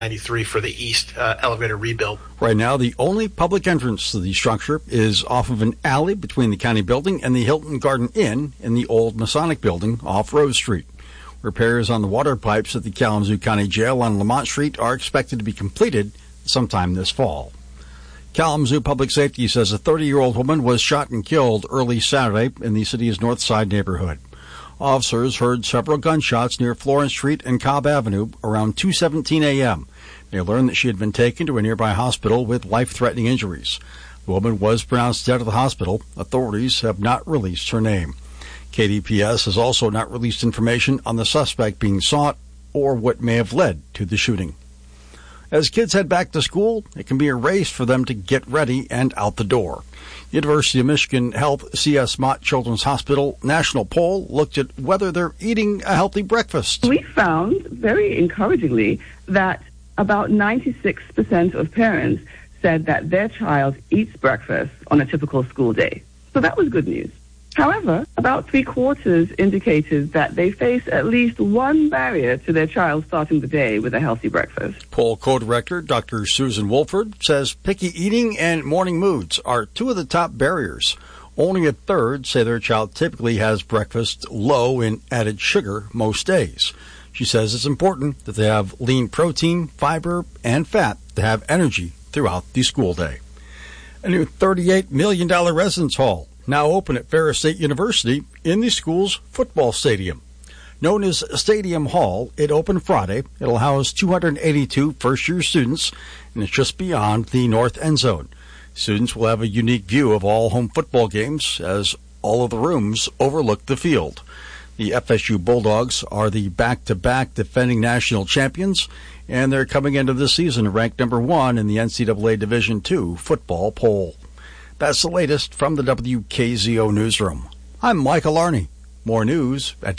93 for the east elevator rebuild. Right now, the only public entrance to the structure is off of an alley between the county building and the Hilton Garden Inn in the old Masonic building off Rose Street. Repairs on the water pipes at the Kalamazoo County Jail on Lamont Street are expected to be completed sometime this fall. Kalamazoo Public Safety says a 30-year-old woman was shot and killed early Saturday in the city's North Side neighborhood. Officers heard several gunshots near Florence Street and Cobb Avenue around 2:17 a.m. They learned that she had been taken to a nearby hospital with life-threatening injuries. The woman was pronounced dead at the hospital. Authorities have not released her name. KDPS has also not released information on the suspect being sought or what may have led to the shooting. As kids head back to school, it can be a race for them to get ready and out the door. University of Michigan Health C.S. Mott Children's Hospital national poll looked at whether they're eating a healthy breakfast. We found, very encouragingly, that about 96% of parents said that their child eats breakfast on a typical school day. So that was good news. However, about 3/4 indicated that they face at least one barrier to their child starting the day with a healthy breakfast. Poll co-director Dr. Susan Wolford says picky eating and morning moods are two of the top barriers. Only a third say their child typically has breakfast low in added sugar most days. She says it's important that they have lean protein, fiber, and fat to have energy throughout the school day. A new $38 million residence hall now open at Ferris State University in the school's football stadium. Known as Stadium Hall, it opened Friday. It'll house 282 first-year students, and it's just beyond the north end zone. Students will have a unique view of all home football games as all of the rooms overlook the field. The FSU Bulldogs are the back-to-back defending national champions, and they're coming into this season ranked number 1 in the NCAA Division II football poll. That's the latest from the WKZO newsroom. I'm Michael Arney. More news at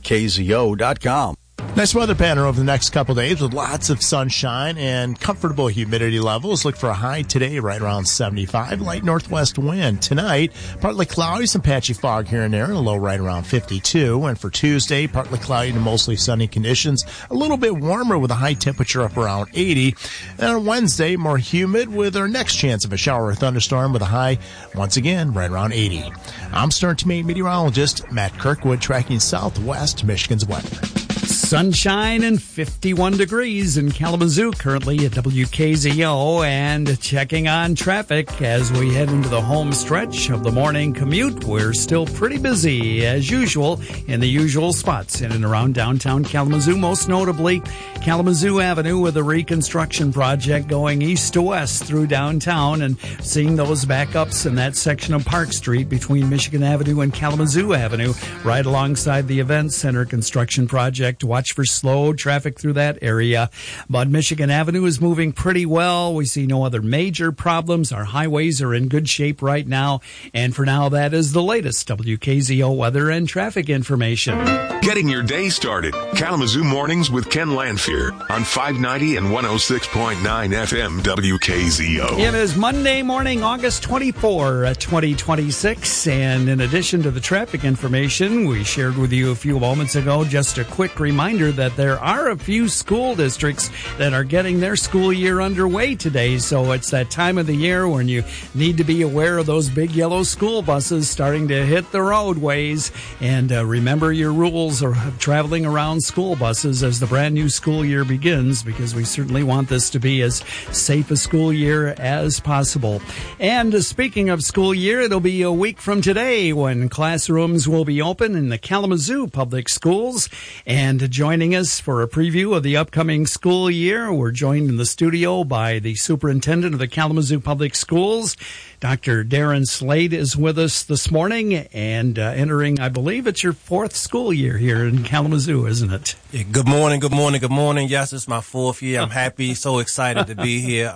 WKZO.com. Nice weather pattern over the next couple days with lots of sunshine and comfortable humidity levels. Look for a high today right around 75. Light northwest wind. Tonight, partly cloudy, some patchy fog here and there, and a low right around 52. And for Tuesday, partly cloudy to mostly sunny conditions. A little bit warmer with a high temperature up around 80. And on Wednesday, more humid with our next chance of a shower or thunderstorm with a high, once again, right around 80. I'm Stern Teammate meteorologist Matt Kirkwood tracking southwest Michigan's weather. Sunshine and 51 degrees in Kalamazoo currently at WKZO, and checking on traffic as we head into the home stretch of the morning commute. We're still pretty busy as usual in the usual spots in and around downtown Kalamazoo, most notably Kalamazoo Avenue with a reconstruction project going east to west through downtown, and seeing those backups in that section of Park Street between Michigan Avenue and Kalamazoo Avenue right alongside the Event Center construction project. Watch for slow traffic through that area. But Michigan Avenue is moving pretty well. We see no other major problems. Our highways are in good shape right now. And for now, that is the latest WKZO weather and traffic information. Getting your day started. Kalamazoo Mornings with Ken Lanphier on 590 and 106.9 FM WKZO. It is Monday morning, August 24, 2026. And in addition to the traffic information we shared with you a few moments ago, just a quick reminder that there are a few school districts that are getting their school year underway today. So it's that time of the year when you need to be aware of those big yellow school buses starting to hit the roadways. And remember your rules of traveling around school buses as the brand new school year begins, because we certainly want this to be as safe a school year as possible. And speaking of school year, it'll be a week from today when classrooms will be open in the Kalamazoo Public Schools. And joining us for a preview of the upcoming school year, we're joined in the studio by the superintendent of the Kalamazoo Public Schools. Dr. Darren Slade is with us this morning and entering, I believe it's your 4th school year here in Kalamazoo, isn't it? Yeah, good morning, good morning, good morning. Yes, it's my 4th year. I'm happy, so excited to be here.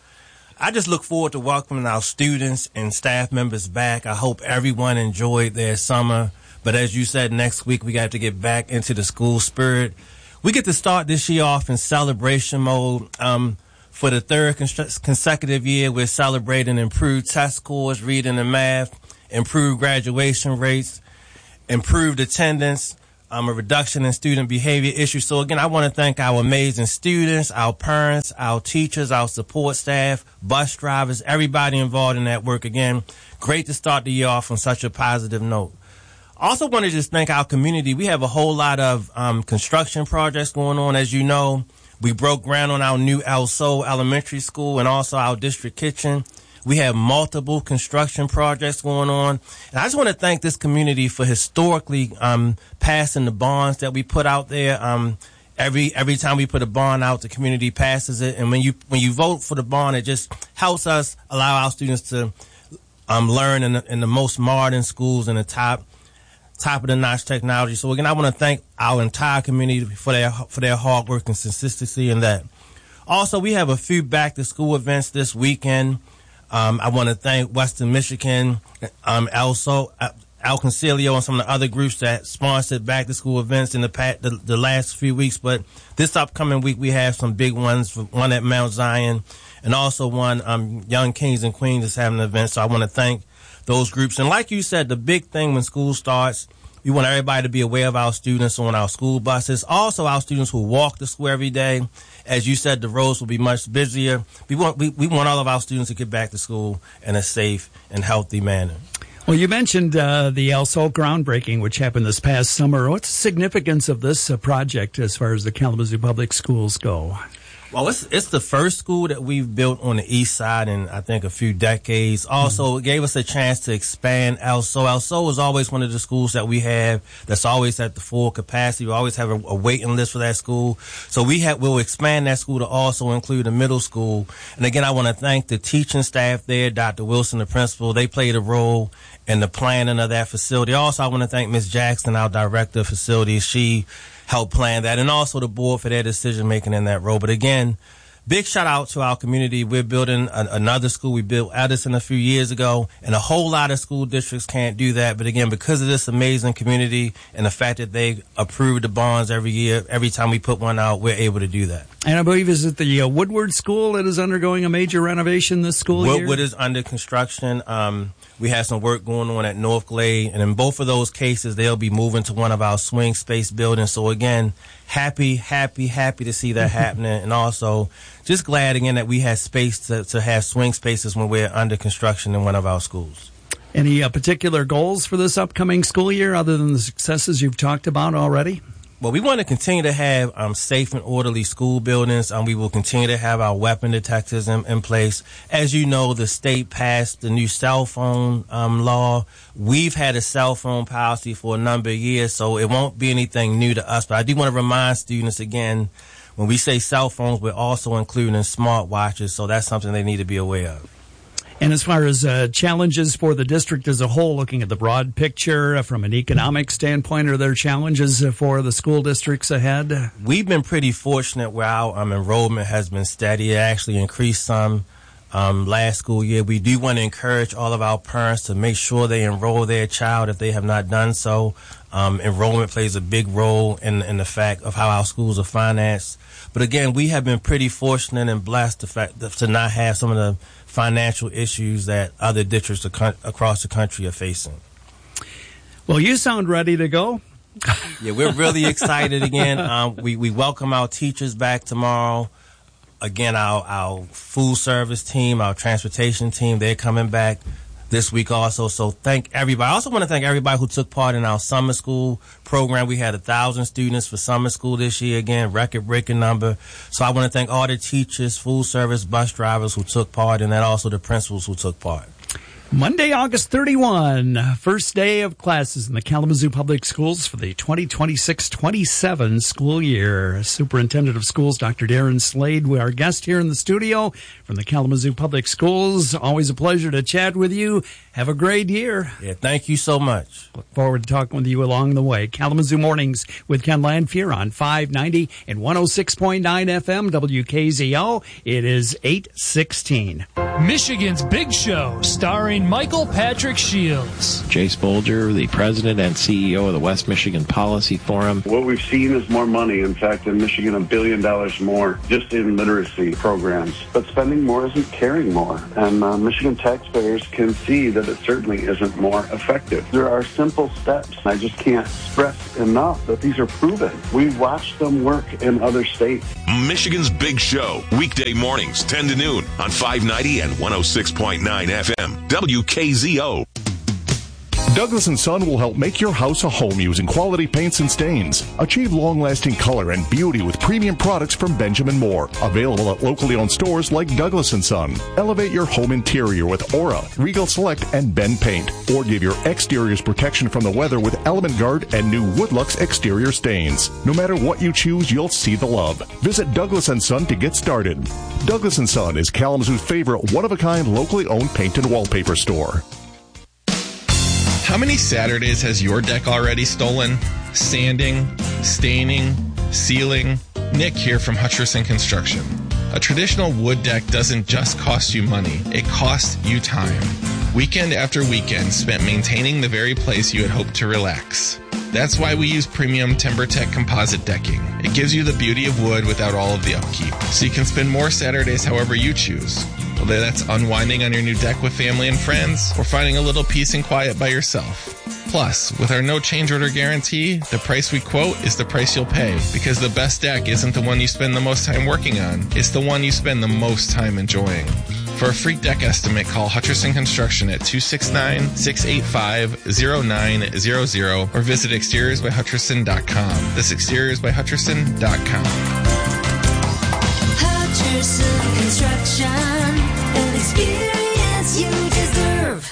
I just look forward to welcoming our students and staff members back. I hope everyone enjoyed their summer. But as you said, next week we got to get back into the school spirit. We get to start this year off in celebration mode. For the 3rd consecutive year, we're celebrating improved test scores, reading and math, improved graduation rates, improved attendance, a reduction in student behavior issues. So again, I want to thank our amazing students, our parents, our teachers, our support staff, bus drivers, everybody involved in that work. Again, great to start the year off on such a positive note. Also want to just thank our community. We have a whole lot of construction projects going on. As you know, we broke ground on our new El Sol Elementary School and also our district kitchen. We have multiple construction projects going on. And I just want to thank this community for historically passing the bonds that we put out there. Every time we put a bond out, the community passes it. And when you vote for the bond, it just helps us allow our students to learn in the most modern schools and the top of the notch technology. So again, I want to thank our entire community for their hard work and consistency in that. Also, we have a few back to school events this weekend. I want to thank Western Michigan, El Concilio, and some of the other groups that sponsored back to school events in the last few weeks. But this upcoming week, we have some big ones. One at Mount Zion, and also one Young Kings and Queens is having an event. So I want to thank those groups. And like you said, the big thing when school starts, we want everybody to be aware of our students on our school buses. Also, our students who walk to school every day. As you said, the roads will be much busier. We want all of our students to get back to school in a safe and healthy manner. Well, you mentioned the El Sol groundbreaking, which happened this past summer. What's the significance of this project as far as the Kalamazoo Public Schools go? Well, it's the first school that we've built on the east side in, I think, a few decades. Also, it gave us a chance to expand El Sol. El Sol is always one of the schools that we have that's always at the full capacity. We always have a waiting list for that school. So we'll expand that school to also include a middle school. And again, I want to thank the teaching staff there, Dr. Wilson, the principal. They played a role in the planning of that facility. Also, I want to thank Ms. Jackson, our director of facilities. She help plan that, and also the board for their decision making in that role. But again, big shout out to our community. We're building another school. We built Edison a few years ago, and a whole lot of school districts can't do that. But again, because of this amazing community and the fact that they approve the bonds every year, every time we put one out, we're able to do that. And I believe, is it the Woodward School that is undergoing a major renovation this school year? Woodward is under construction. We have some work going on at North Glade, and in both of those cases, they'll be moving to one of our swing space buildings. So again, happy to see that happening, and also just glad again that we had space to have swing spaces when we're under construction in one of our schools. Any particular goals for this upcoming school year other than the successes you've talked about already? Well, we want to continue to have safe and orderly school buildings. We will continue to have our weapon detectors in place. As you know, the state passed the new cell phone law. We've had a cell phone policy for a number of years, so it won't be anything new to us. But I do want to remind students again, when we say cell phones, we're also including smartwatches, so that's something they need to be aware of. And as far as challenges for the district as a whole, looking at the broad picture from an economic standpoint, are there challenges for the school districts ahead? We've been pretty fortunate where our enrollment has been steady. It actually increased some last school year. We do want to encourage all of our parents to make sure they enroll their child if they have not done so. Enrollment plays a big role in the fact of how our schools are financed. But again, we have been pretty fortunate and blessed to not have some of the financial issues that other districts across the country are facing. Well, you sound ready to go. Yeah, we're really excited again. We welcome our teachers back tomorrow. Again, our food service team, our transportation team, they're coming back this week also. So thank everybody. I also want to thank everybody who took part in our summer school program. We had 1,000 students for summer school this year. Again, record-breaking number. So I want to thank all the teachers, food service, bus drivers who took part, and then also the principals who took part. Monday, August 31, first day of classes in the Kalamazoo Public Schools for the 2026-27 school year. Superintendent of Schools, Dr. Darren Slade, our guest here in the studio from the Kalamazoo Public Schools. Always a pleasure to chat with you. Have a great year. Yeah, thank you so much. Look forward to talking with you along the way. Kalamazoo Mornings with Ken Lanphier on 590 and 106.9 FM WKZO. It is 8:16. Michigan's Big Show, starring Michael Patrick Shields. Jace Bolger, the president and CEO of the West Michigan Policy Forum. What we've seen is more money. In fact, in Michigan, $1 billion more just in literacy programs. But spending more isn't caring more. And Michigan taxpayers can see that that it certainly isn't more effective. There are simple steps. I just can't stress enough that these are proven. We watch them work in other states. Michigan's Big Show, weekday mornings, 10 to noon on 590 and 106.9 FM, WKZO. Douglas & Son will help make your house a home using quality paints and stains. Achieve long-lasting color and beauty with premium products from Benjamin Moore. Available at locally owned stores like Douglas & Son. Elevate your home interior with Aura, Regal Select, and Ben Paint. Or give your exteriors protection from the weather with Element Guard and new Woodlux exterior stains. No matter what you choose, you'll see the love. Visit Douglas & Son to get started. Douglas & Son is Kalamazoo's favorite one-of-a-kind locally owned paint and wallpaper store. How many Saturdays has your deck already stolen? Sanding, staining, sealing? Nick here from Hutcherson Construction. A traditional wood deck doesn't just cost you money, it costs you time. Weekend after weekend spent maintaining the very place you had hoped to relax. That's why we use premium TimberTech composite decking. It gives you the beauty of wood without all of the upkeep, so you can spend more Saturdays however you choose. Whether that's unwinding on your new deck with family and friends, or finding a little peace and quiet by yourself. Plus, with our no change order guarantee, the price we quote is the price you'll pay, because the best deck isn't the one you spend the most time working on, it's the one you spend the most time enjoying. For a free deck estimate, call Hutcherson Construction at 269-685-0900 or visit exteriorsbyhutcherson.com. That's exteriorsbyhutcherson.com. Hutcherson Construction, an experience you deserve.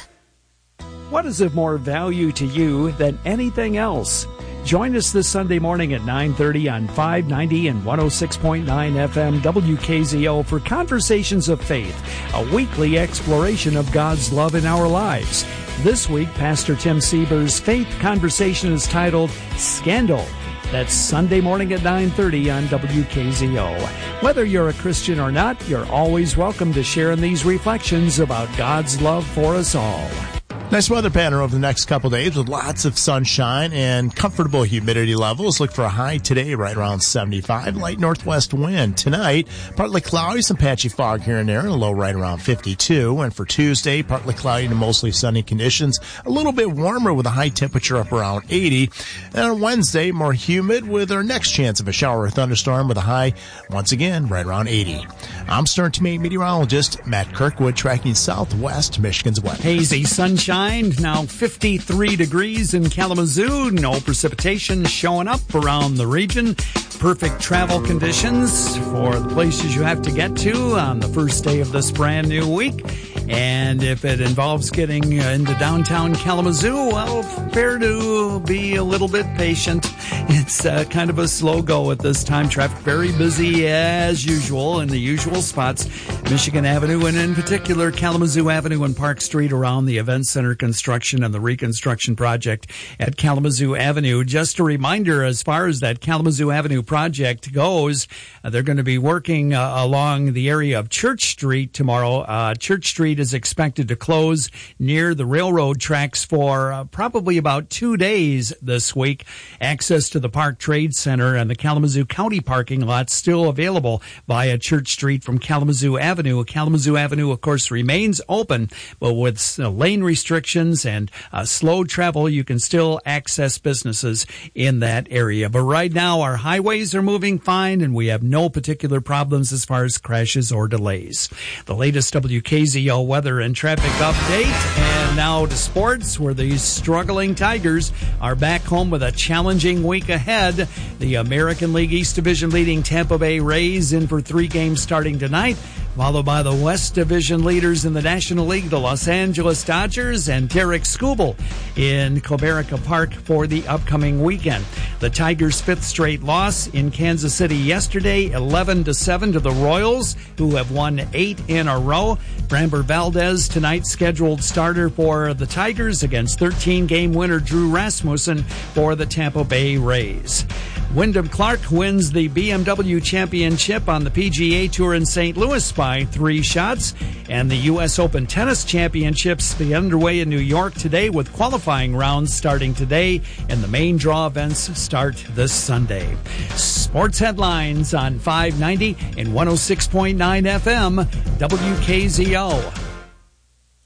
What is of more value to you than anything else? Join us this Sunday morning at 9:30 on 590 and 106.9 FM WKZO for Conversations of Faith, a weekly exploration of God's love in our lives. This week, Pastor Tim Sieber's faith conversation is titled Scandal. That's Sunday morning at 9:30 on WKZO. Whether you're a Christian or not, you're always welcome to share in these reflections about God's love for us all. Nice weather pattern over the next couple of days with lots of sunshine and comfortable humidity levels. Look for a high today right around 75. Light northwest wind. Tonight, partly cloudy, some patchy fog here and there, and a low right around 52. And for Tuesday, partly cloudy to mostly sunny conditions. A little bit warmer with a high temperature up around 80. And on Wednesday, more humid with our next chance of a shower or thunderstorm with a high, once again, right around 80. I'm Stern to meteorologist Matt Kirkwood, tracking southwest Michigan's weather. Hazy sunshine. Now 53 degrees in Kalamazoo. No precipitation showing up around the region. Perfect travel conditions for the places you have to get to on the first day of this brand new week. And if it involves getting into downtown Kalamazoo, well, prepare to be a little bit patient. It's kind of a slow go at this time. Traffic very busy as usual in the usual spots. Michigan Avenue and in particular Kalamazoo Avenue and Park Street around the Event Center construction and the reconstruction project at Kalamazoo Avenue. Just a reminder, as far as that Kalamazoo Avenue project goes, they're going to be working along the area of Church Street tomorrow. Church Street is expected to close near the railroad tracks for probably about 2 days this week. Access to the Park Trade Center and the Kalamazoo County parking lot still available via Church Street from Kalamazoo Avenue. Kalamazoo Avenue, of course, remains open, but with lane restrictions and slow travel, you can still access businesses in that area. But right now, our highways are moving fine, and we have no particular problems as far as crashes or delays. The latest WKZO weather and traffic update, and now to sports, where these struggling Tigers are back home with a challenging week ahead. The American League East Division leading Tampa Bay Rays in for 3 games starting tonight, followed by the West Division leaders in the National League, the Los Angeles Dodgers, and Derek Skubal in Comerica Park for the upcoming weekend. The Tigers' 5th straight loss in Kansas City yesterday, 11-7 to the Royals, who have won 8 in a row. Framber Valdez, tonight's scheduled starter for the Tigers against 13-game winner Drew Rasmussen for the Tampa Bay Rays. Wyndham Clark wins the BMW Championship on the PGA Tour in St. Louis by 3 shots. And the U.S. Open Tennis Championships be underway in New York today with qualifying rounds starting today, and the main draw events start this Sunday. Sports headlines on 590 and 106.9 FM WKZO.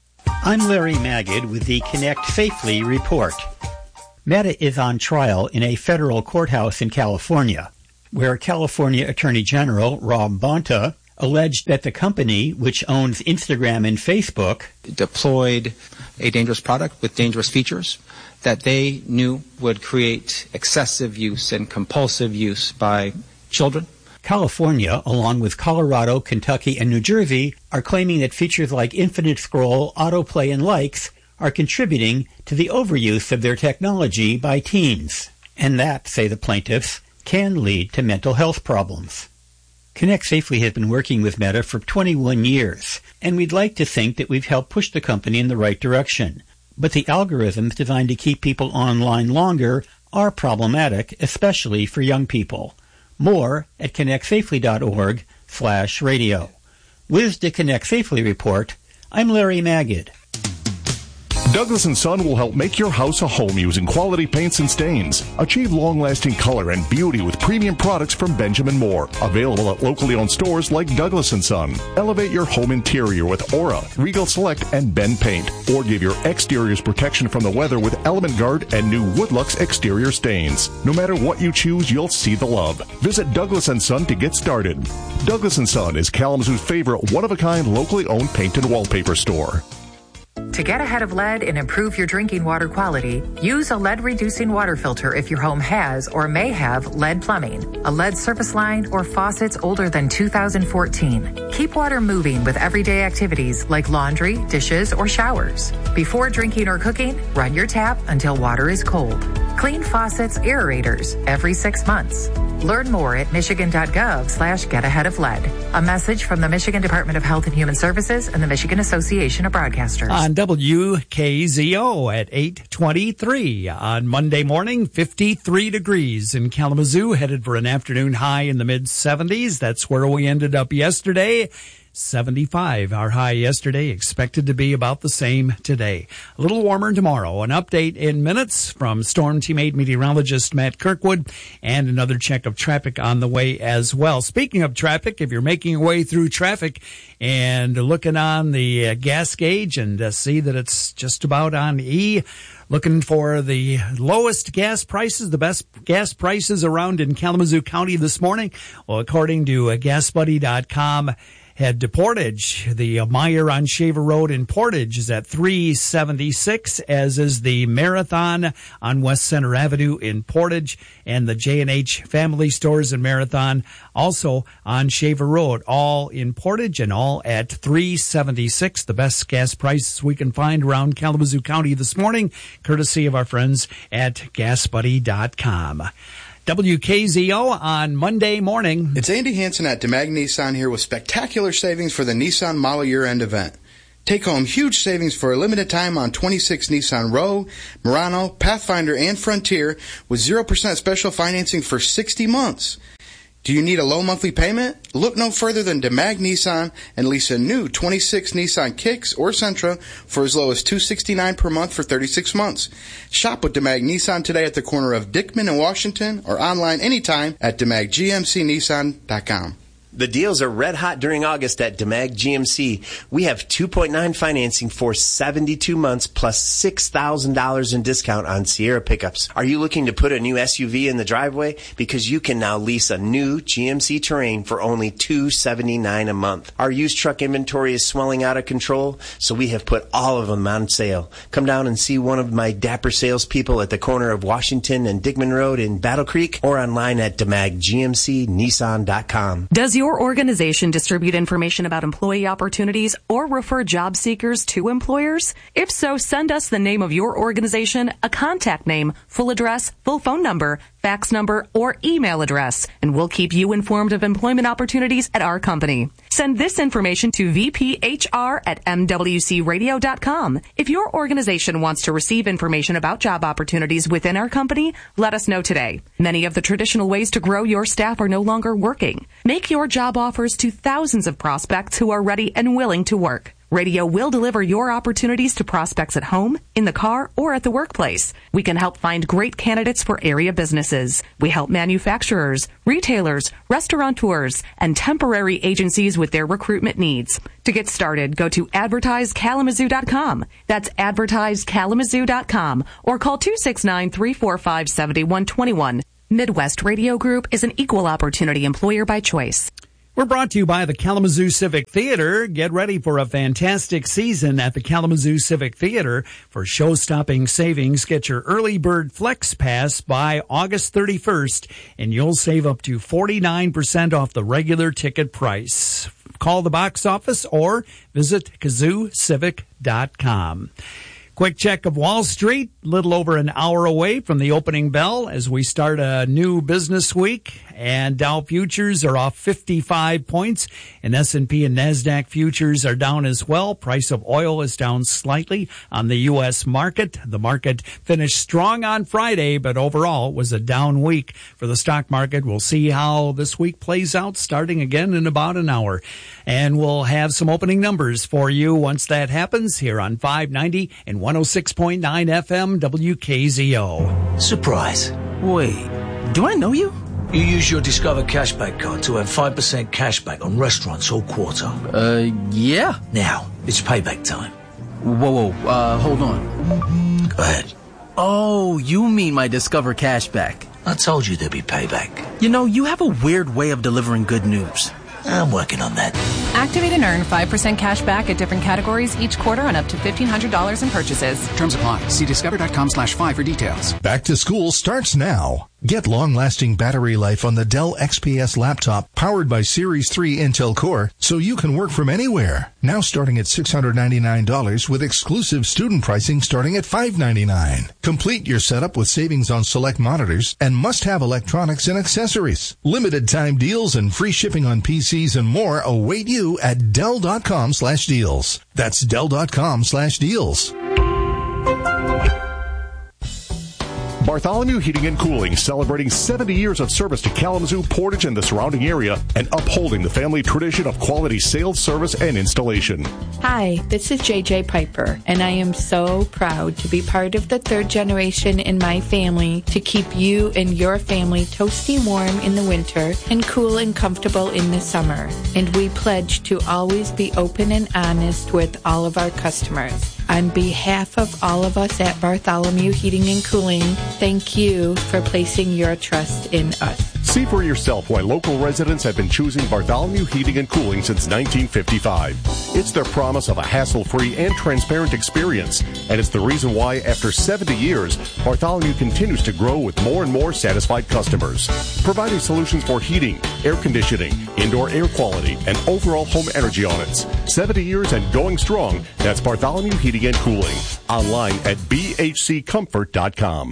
I'm Larry Magid with the Connect Safely report. Meta is on trial in a federal courthouse in California, where California Attorney General Rob Bonta alleged that the company, which owns Instagram and Facebook, deployed a dangerous product with dangerous features that they knew would create excessive use and compulsive use by children. California, along with Colorado, Kentucky, and New Jersey, are claiming that features like infinite scroll, autoplay, and likes are contributing to the overuse of their technology by teens. And that, say the plaintiffs, can lead to mental health problems. Connect Safely has been working with Meta for 21 years, and we'd like to think that we've helped push the company in the right direction. But the algorithms designed to keep people online longer are problematic, especially for young people. More at connectsafely.org/radio. With the Connect Safely report, I'm Larry Magid. Douglas & Son will help make your house a home using quality paints and stains. Achieve long-lasting color and beauty with premium products from Benjamin Moore. Available at locally owned stores like Douglas & Son. Elevate your home interior with Aura, Regal Select, and Ben Paint. Or give your exteriors protection from the weather with Element Guard and new Woodlux exterior stains. No matter what you choose, you'll see the love. Visit Douglas & Son to get started. Douglas & Son is Kalamazoo's favorite one-of-a-kind locally owned paint and wallpaper store. To get ahead of lead and improve your drinking water quality, use a lead-reducing water filter if your home has or may have lead plumbing, a lead service line, or faucets older than 2014. Keep water moving with everyday activities like laundry, dishes, or showers. Before drinking or cooking, run your tap until water is cold. Clean faucets, aerators every 6 months. Learn more at michigan.gov/getaheadoflead. A message from the Michigan Department of Health and Human Services and the Michigan Association of Broadcasters. On WKZO at 8:23 on Monday morning, 53 degrees in Kalamazoo, headed for an afternoon high in the mid-70s. That's where we ended up yesterday. 75, our high yesterday, expected to be about the same today. A little warmer tomorrow. An update in minutes from Storm Team 8 meteorologist Matt Kirkwood, and another check of traffic on the way as well. Speaking of traffic, if you're making your way through traffic and looking on the gas gauge and see that it's just about on E, looking for the lowest gas prices, the best gas prices around in Kalamazoo County this morning, well, according to GasBuddy.com, head to Portage. The Meyer on Shaver Road in Portage is at $3.76, as is the Marathon on West Center Avenue in Portage, and the J&H Family Stores in Marathon also on Shaver Road, all in Portage and all at $3.76. The best gas prices we can find around Kalamazoo County this morning, courtesy of our friends at GasBuddy.com. WKZO on Monday morning. It's Andy Hansen at DeMag Nissan here with spectacular savings for the Nissan model year-end event. Take home huge savings for a limited time on 26 Nissan Rogue, Murano, Pathfinder, and Frontier with 0% special financing for 60 months. Do you need a low monthly payment? Look no further than DeMag Nissan and lease a new 26 Nissan Kicks or Sentra for as low as $269 per month for 36 months. Shop with DeMag Nissan today at the corner of Dickman and Washington, or online anytime at DeMagGMCNissan.com. The deals are red hot during August at DeMag GMC. We have 2.9 financing for 72 months plus $6,000 in discount on Sierra pickups. Are you looking to put a new SUV in the driveway? Because you can now lease a new GMC Terrain for only $279 a month. Our used truck inventory is swelling out of control, so we have put all of them on sale. Come down and see one of my dapper salespeople at the corner of Washington and Dickman Road in Battle Creek, or online at DeMagGMCNissan.com. Does your organization distribute information about employee opportunities or refer job seekers to employers? If so, send us the name of your organization, a contact name, full address, full phone number, fax number, or email address, and we'll keep you informed of employment opportunities at our company. Send this information to vphr@mwcradio.com. If your organization wants to receive information about job opportunities within our company, let us know today. Many of the traditional ways to grow your staff are no longer working. Make your job offers to thousands of prospects who are ready and willing to work. Radio will deliver your opportunities to prospects at home, in the car, or at the workplace. We can help find great candidates for area businesses. We help manufacturers, retailers, restaurateurs, and temporary agencies with their recruitment needs. To get started, go to advertisekalamazoo.com. That's advertisekalamazoo.com or call 269-345-7121. Midwest Radio Group is an equal opportunity employer by choice. We're brought to you by the Kalamazoo Civic Theater. Get ready for a fantastic season at the Kalamazoo Civic Theater. For show-stopping savings, get your early bird flex pass by August 31st, and you'll save up to 49% off the regular ticket price. Call the box office or visit kazoocivic.com. Quick check of Wall Street, little over an hour away from the opening bell as we start a new business week. And Dow futures are off 55 points, and S&P and NASDAQ futures are down as well. Price of oil is down slightly on the U.S. market. The market finished strong on Friday, but overall it was a down week for the stock market. We'll see how this week plays out starting again in about an hour. And we'll have some opening numbers for you once that happens here on 590 and 106.9 FM WKZO. Surprise. Wait, do I know you? You use your Discover Cashback card to have 5% cashback on restaurants all quarter. Yeah. Now, it's payback time. Whoa, hold on. Go ahead. Oh, you mean my Discover Cashback. I told you there'd be payback. You know, you have a weird way of delivering good news. I'm working on that. Activate and earn 5% cash back at different categories each quarter on up to $1,500 in purchases. Terms apply. See discover.com/5 for details. Back to school starts now. Get long-lasting battery life on the Dell XPS laptop powered by Series 3 Intel Core so you can work from anywhere. Now starting at $699 with exclusive student pricing starting at $599. Complete your setup with savings on select monitors and must-have electronics and accessories. Limited time deals and free shipping on PCs and more await you at Dell.com/deals. That's Dell.com/deals. Bartholomew Heating and Cooling, celebrating 70 years of service to Kalamazoo, Portage, and the surrounding area, and upholding the family tradition of quality sales, service, and installation. Hi, this is JJ Piper, and I am so proud to be part of the third generation in my family to keep you and your family toasty warm in the winter and cool and comfortable in the summer. And we pledge to always be open and honest with all of our customers. On behalf of all of us at Bartholomew Heating and Cooling, thank you for placing your trust in us. See for yourself why local residents have been choosing Bartholomew Heating and Cooling since 1955. It's their promise of a hassle-free and transparent experience, and it's the reason why, after 70 years, Bartholomew continues to grow with more and more satisfied customers. Providing solutions for heating, air conditioning, indoor air quality, and overall home energy audits. 70 years and going strong. That's Bartholomew Heating and Cooling. Online at bhccomfort.com.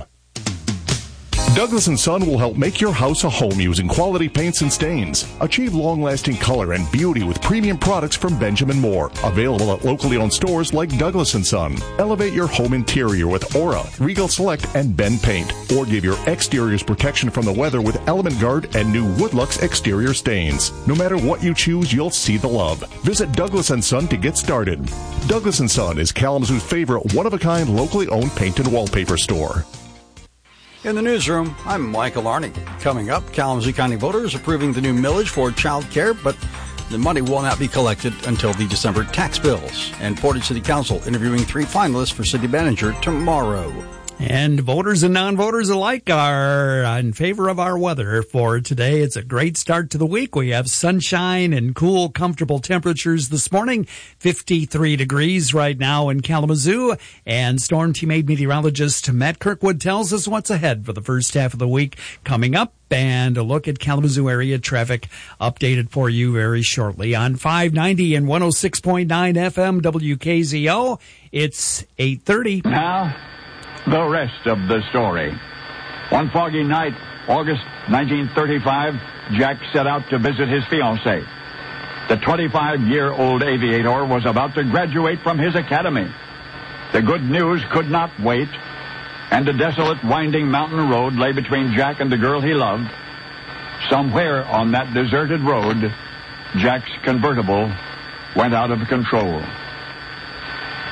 Douglas & Son will help make your house a home using quality paints and stains. Achieve long-lasting color and beauty with premium products from Benjamin Moore. Available at locally owned stores like Douglas & Son. Elevate your home interior with Aura, Regal Select, and Ben Paint. Or give your exteriors protection from the weather with Element Guard and new Woodlux exterior stains. No matter what you choose, you'll see the love. Visit Douglas & Son to get started. Douglas & Son is Kalamazoo's favorite one-of-a-kind locally owned paint and wallpaper store. In the newsroom, I'm Michael Arney. Coming up, Kalamazoo County voters approving the new millage for child care, but the money will not be collected until the December tax bills. And Portage City Council interviewing 3 finalists for city manager tomorrow. And voters and non-voters alike are in favor of our weather for today. It's a great start to the week. We have sunshine and cool, comfortable temperatures this morning. 53 degrees right now in Kalamazoo. And Storm Team 8 meteorologist Matt Kirkwood tells us what's ahead for the first half of the week coming up. And a look at Kalamazoo area traffic updated for you very shortly on 590 and 106.9 FM WKZO. It's 8:30. Now, the rest of the story. One foggy night, August 1935, Jack set out to visit his fiancée. The 25-year-old aviator was about to graduate from his academy. The good news could not wait, and a desolate, winding mountain road lay between Jack and the girl he loved. Somewhere on that deserted road, Jack's convertible went out of control.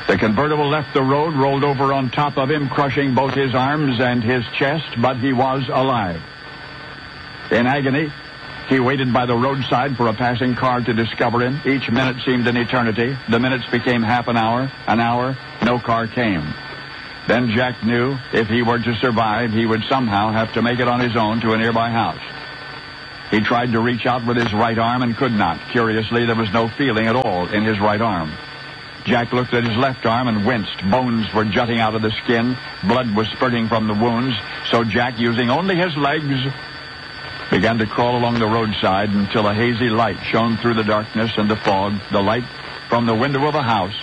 The convertible left the road, rolled over on top of him, crushing both his arms and his chest, but he was alive. In agony, he waited by the roadside for a passing car to discover him. Each minute seemed an eternity. The minutes became half an hour, no car came. Then Jack knew if he were to survive, he would somehow have to make it on his own to a nearby house. He tried to reach out with his right arm and could not. Curiously, there was no feeling at all in his right arm. Jack looked at his left arm and winced. Bones were jutting out of the skin. Blood was spurting from the wounds. So Jack, using only his legs, began to crawl along the roadside until a hazy light shone through the darkness and the fog, the light from the window of a house.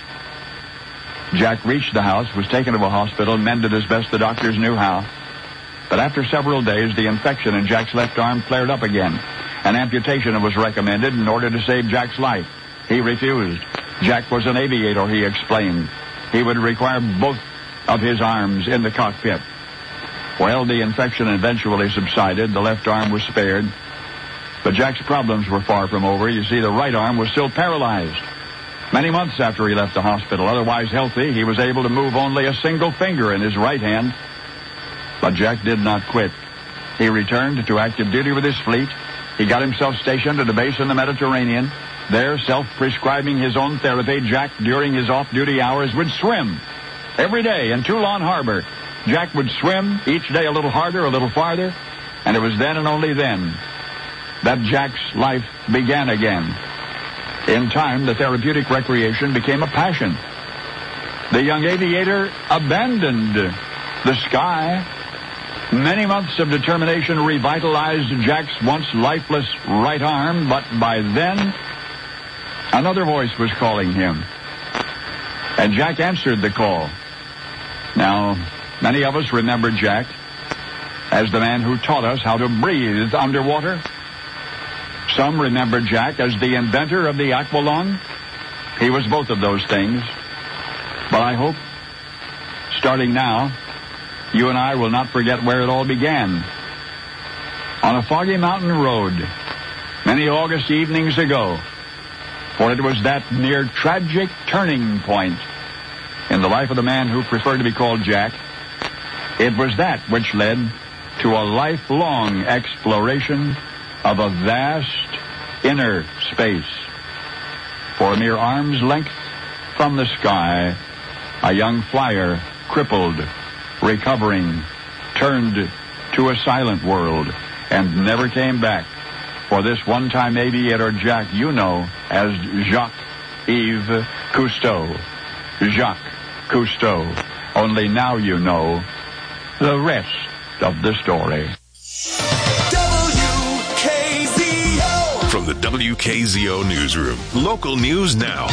Jack reached the house, was taken to a hospital, mended as best the doctors knew how. But after several days, the infection in Jack's left arm flared up again. An amputation was recommended in order to save Jack's life. He refused. Jack was an aviator, he explained. He would require both of his arms in the cockpit. Well, the infection eventually subsided. The left arm was spared. But Jack's problems were far from over. You see, the right arm was still paralyzed. Many months after he left the hospital, otherwise healthy, he was able to move only a single finger in his right hand. But Jack did not quit. He returned to active duty with his fleet. He got himself stationed at a base in the Mediterranean. There, self-prescribing his own therapy, Jack, during his off-duty hours, would swim. Every day in Toulon Harbor, Jack would swim, each day a little harder, a little farther, and it was then and only then that Jack's life began again. In time, the therapeutic recreation became a passion. The young aviator abandoned the sky. Many months of determination revitalized Jack's once lifeless right arm, but by then, another voice was calling him. And Jack answered the call. Now, many of us remember Jack as the man who taught us how to breathe underwater. Some remember Jack as the inventor of the aqualung. He was both of those things. But I hope, starting now, you and I will not forget where it all began. On a foggy mountain road, many August evenings ago, for it was that near tragic turning point in the life of the man who preferred to be called Jack. It was that which led to a lifelong exploration of a vast inner space. For a mere arm's length from the sky, a young flyer, crippled, recovering, turned to a silent world and never came back. For this one-time aviator Jack, you know as Jacques-Yves Cousteau. Jacques Cousteau. Only now you know the rest of the story. WKZO! From the WKZO Newsroom, local news now.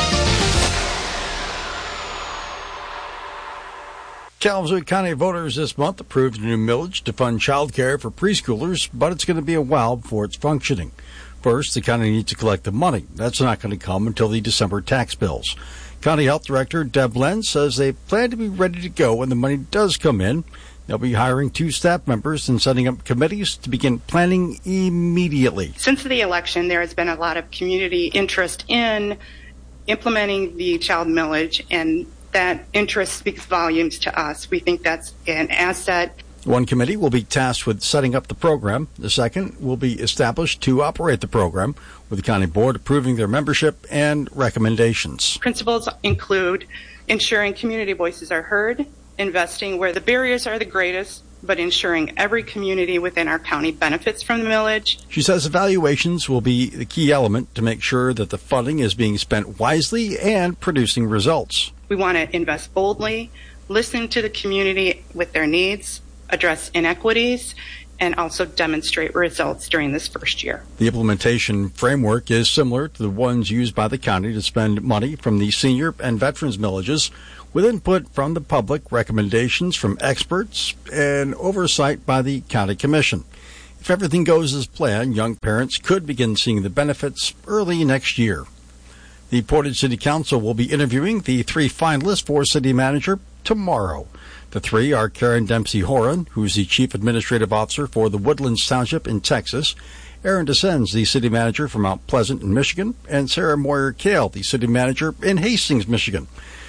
Kalamazoo County voters this month approved a new millage to fund child care for preschoolers, but it's going to be a while before it's functioning. First, the county needs to collect the money. That's not going to come until the December tax bills. County Health Director Deb Lenz says they plan to be ready to go when the money does come in. They'll be hiring 2 staff members and setting up committees to begin planning immediately. Since the election, there has been a lot of community interest in implementing the child millage, and that interest speaks volumes to us. We think that's an asset. One committee will be tasked with setting up the program. The second will be established to operate the program, with the county board approving their membership and recommendations. Principles include ensuring community voices are heard, investing where the barriers are the greatest, but ensuring every community within our county benefits from the millage. She says evaluations will be the key element to make sure that the funding is being spent wisely and producing results. We want to invest boldly, listen to the community with their needs, address inequities, and also demonstrate results during this first year. The implementation framework is similar to the ones used by the county to spend money from the senior and veterans millages, with input from the public, recommendations from experts, and oversight by the county commission. If everything goes as planned, young parents could begin seeing the benefits early next year. The Portage City Council will be interviewing the 3 finalists for city manager tomorrow. The 3 are Karen Dempsey Horan, who's the Chief Administrative Officer for the Woodlands Township in Texas, Aaron Descends, the City Manager for Mount Pleasant in Michigan, and Sarah Moyer-Kale, the City Manager in Hastings, Michigan.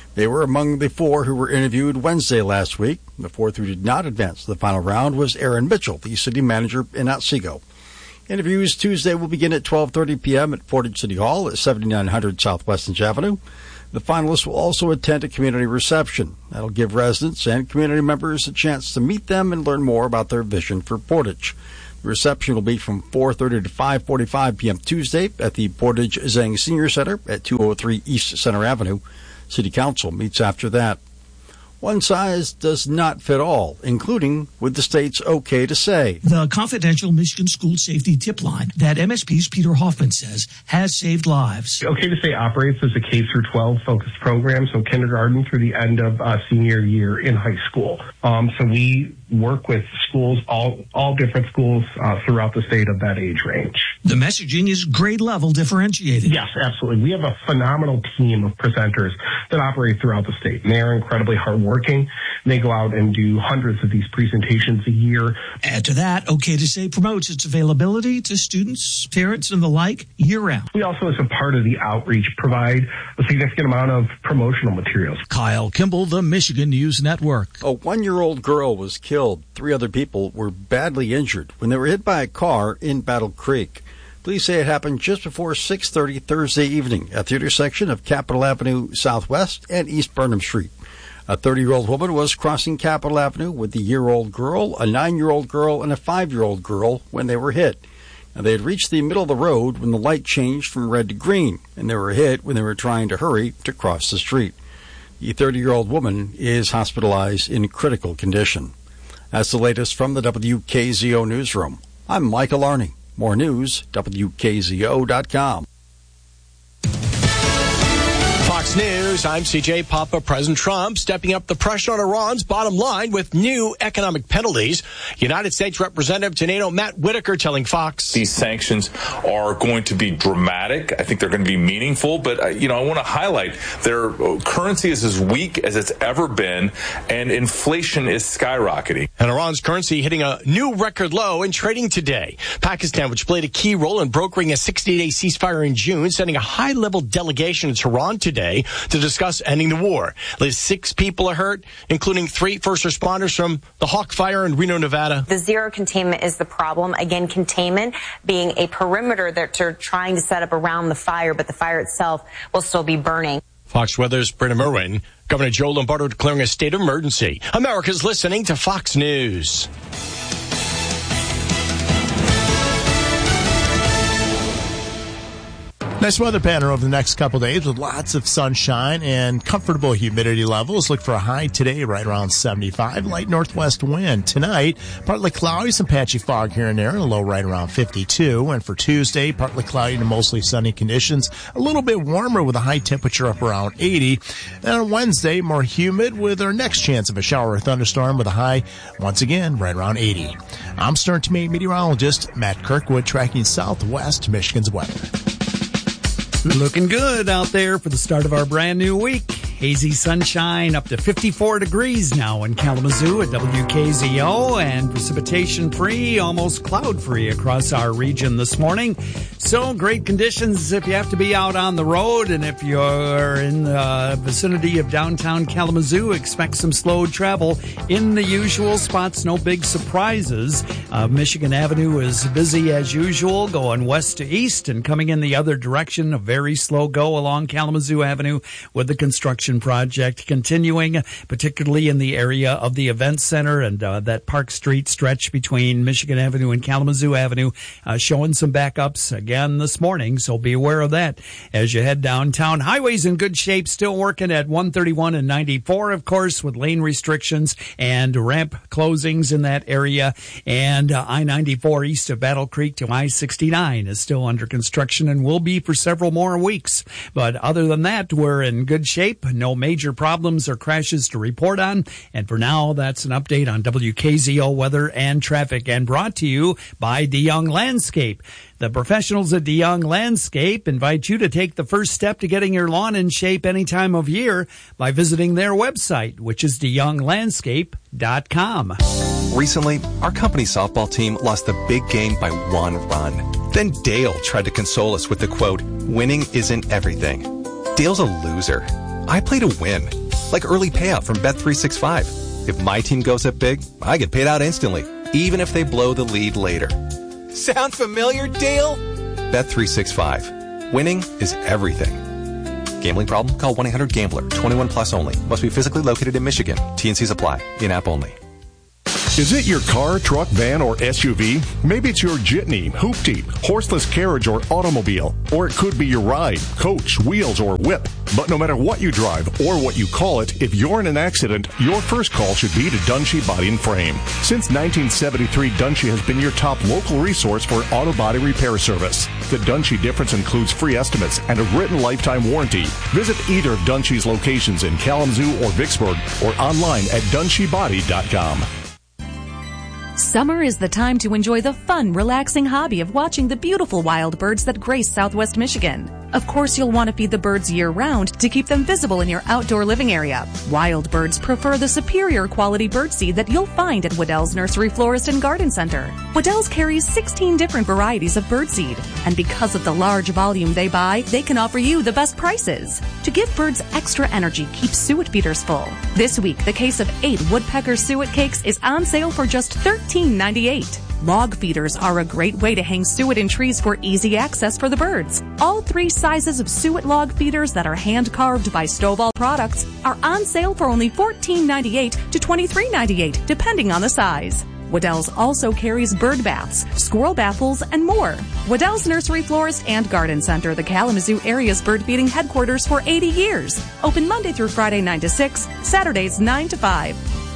They were among the 4 who were interviewed Wednesday last week. The 4th who did not advance to the final round was Aaron Mitchell, the city manager in Otsego. Interviews Tuesday will begin at 12:30 p.m. at Portage City Hall at 7900 South Western Avenue. The finalists will also attend a community reception. That'll give residents and community members a chance to meet them and learn more about their vision for Portage. The reception will be from 4:30 to 5:45 p.m. Tuesday at the Portage Zhang Senior Center at 203 East Center Avenue. City Council meets after that. One size does not fit all, including with the state's okay to say. The confidential Michigan school safety tip line that MSP's Peter Hoffman says has saved lives. Okay to Say operates as a K through 12 focused program, so kindergarten through the end of senior year in high school. So we work with schools, all different schools throughout the state of that age range. The messaging is grade level differentiated. Yes, absolutely. We have a phenomenal team of presenters that operate throughout the state, and they are incredibly hardworking. They go out and do hundreds of these presentations a year. Add to that, Okay to Say promotes its availability to students, parents, and the like year-round. We also, as a part of the outreach, provide a significant amount of promotional materials. Kyle Kimball, the Michigan News Network. A 1-year-old girl was killed. 3 other people were badly injured when they were hit by a car in Battle Creek. Police say it happened just before 6:30 Thursday evening at the intersection of Capitol Avenue Southwest and East Burnham Street. A 30-year-old woman was crossing Capitol Avenue with a year-old girl, a 9-year-old girl, and a 5-year-old girl when they were hit. Now, they had reached the middle of the road when the light changed from red to green, and they were hit when they were trying to hurry to cross the street. The 30-year-old woman is hospitalized in critical condition. That's the latest from the WKZO newsroom. I'm Michael Arney. More news, WKZO.com. Fox News, I'm CJ Papa. President Trump stepping up the pressure on Iran's bottom line with new economic penalties. United States Representative to NATO Matt Whitaker telling Fox. These sanctions are going to be dramatic. I think they're going to be meaningful, but I want to highlight their currency is as weak as it's ever been, and inflation is skyrocketing. And Iran's currency hitting a new record low in trading today. Pakistan, which played a key role in brokering a 60-day ceasefire in June, sending a high-level delegation to Tehran today to discuss ending the war. At least 6 people are hurt, including 3 first responders from the Hawk Fire in Reno, Nevada. The zero containment is the problem. Again, containment being a perimeter that they're trying to set up around the fire, but the fire itself will still be burning. Fox Weather's Brenna Merwin. Governor Joe Lombardo declaring a state of emergency. America's listening to Fox News. Nice weather pattern over the next couple days with lots of sunshine and comfortable humidity levels. Look for a high today right around 75. Light northwest wind. Tonight, partly cloudy, some patchy fog here and there, and a low right around 52. And for Tuesday, partly cloudy to mostly sunny conditions. A little bit warmer with a high temperature up around 80. And on Wednesday, more humid with our next chance of a shower or thunderstorm with a high, once again, right around 80. I'm Stern to Me meteorologist Matt Kirkwood tracking southwest Michigan's weather. Looking good out there for the start of our brand new week. Hazy sunshine up to 54 degrees now in Kalamazoo at WKZO, and precipitation free, almost cloud free across our region this morning. So great conditions if you have to be out on the road, and if you're in the vicinity of downtown Kalamazoo, expect some slowed travel in the usual spots. No big surprises. Michigan Avenue is busy as usual, going west to east and coming in the other direction. A very slow go along Kalamazoo Avenue with the construction project continuing, particularly in the area of the event center and that Park Street stretch between Michigan Avenue and Kalamazoo Avenue, showing some backups again this morning, so be aware of that as you head downtown. Highways in good shape, still working at 131 and 94, of course, with lane restrictions and ramp closings in that area, and I-94 east of Battle Creek to I-69 is still under construction and will be for several more weeks. But other than that, we're in good shape. No major problems or crashes to report on. And for now, that's an update on WKZO weather and traffic, and brought to you by DeYoung Landscape. The professionals at DeYoung Landscape invite you to take the first step to getting your lawn in shape any time of year by visiting their website, which is DeYoungLandscape.com. Recently, our company softball team lost the big game by 1 run. Then Dale tried to console us with the quote, "Winning isn't everything." Dale's a loser. I play to win. like early payout from Bet365. If my team goes up big, I get paid out instantly, even if they blow the lead later. Sound familiar, Dale? Bet365. Winning is everything. Gambling problem? Call 1-800-GAMBLER. 21 plus only. Must be physically located in Michigan. T&Cs apply. In-app only. Is it your car, truck, van, or SUV? Maybe it's your jitney, hoopty, horseless carriage, or automobile. Or it could be your ride, coach, wheels, or whip. But no matter what you drive or what you call it, if you're in an accident, your first call should be to Dunshee Body and Frame. Since 1973, Dunshee has been your top local resource for auto body repair service. The Dunshee difference includes free estimates and a written lifetime warranty. Visit either of Dunshee's locations in Kalamazoo or Vicksburg or online at DunsheeBody.com. Summer is the time to enjoy the fun, relaxing hobby of watching the beautiful wild birds that grace Southwest Michigan. Of course, you'll want to feed the birds year-round to keep them visible in your outdoor living area. Wild birds prefer the superior quality birdseed that you'll find at Waddell's Nursery Florist and Garden Center. Waddell's carries 16 different varieties of birdseed, and because of the large volume they buy, they can offer you the best prices. To give birds extra energy, keep suet feeders full. This week, the case of 8 woodpecker suet cakes is on sale for just $13.98. Log feeders are a great way to hang suet in trees for easy access for the birds. All 3 sizes of suet log feeders that are hand-carved by Stovall Products are on sale for only $14.98 to $23.98, depending on the size. Waddell's also carries bird baths, squirrel baffles, and more. Waddell's Nursery Florist and Garden Center, the Kalamazoo area's bird feeding headquarters for 80 years. Open Monday through Friday 9 to 6, Saturdays 9 to 5.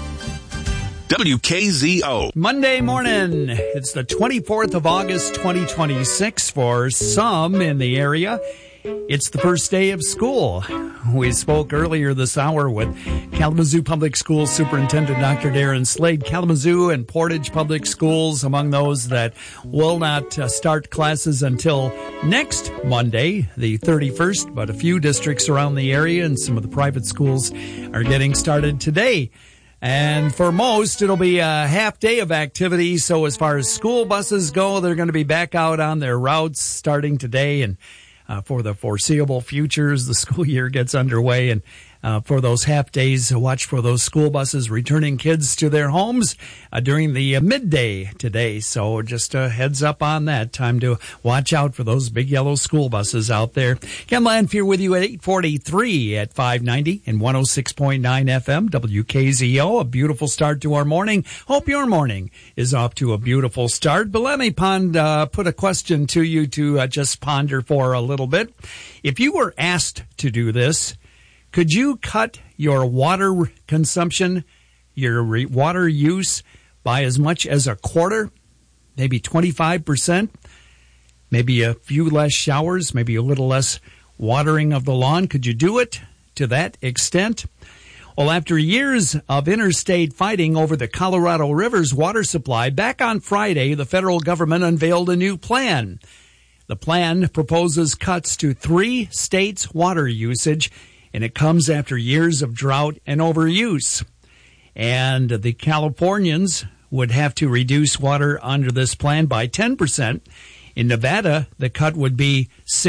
WKZO. Monday morning. It's the 24th of August, 2026 for some in the area. It's the first day of school. We spoke earlier this hour with Kalamazoo Public Schools Superintendent Dr. Darren Slade. Kalamazoo and Portage Public Schools among those that will not start classes until next Monday, the 31st, but a few districts around the area and some of the private schools are getting started today. And for most, it'll be a half day of activity. So as far as school buses go, they're going to be back out on their routes starting today. And for the foreseeable future, as the school year gets underway. And for those half days, watch for those school buses returning kids to their homes during the midday today. So just a heads up on that. Time to watch out for those big yellow school buses out there. Ken Lanfear with you at 8:43 at 590 and 106.9 FM WKZO. A beautiful start to our morning. Hope your morning is off to a beautiful start. But let me put a question to you to just ponder for a little bit. If you were asked to do this, could you cut your water consumption, your water use by as much as a quarter, maybe 25%, maybe a few less showers, maybe a little less watering of the lawn? Could you do it to that extent? Well, after years of interstate fighting over the Colorado River's water supply, back on Friday, the federal government unveiled a new plan. The plan proposes cuts to 3 states' water usage, and it comes after years of drought and overuse. And the Californians would have to reduce water under this plan by 10%. In Nevada, the cut would be